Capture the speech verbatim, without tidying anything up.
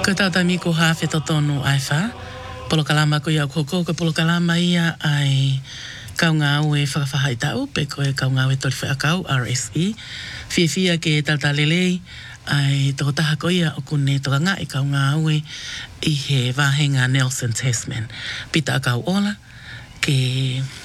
Ko tata mi ko hawhi to tonu ai wha. Polo kalama ko iau koko, ko polo kalama ia ai kau ngā ue whakawhahai tau, pe koe kau ngā ue tori whaakau, R S E. Fia fia ke tata lelei, ai toko taha ko ia o kune toka ngā i kau ngā ue i he wāhenga Nelson Tasman. Pita a kau ola, ke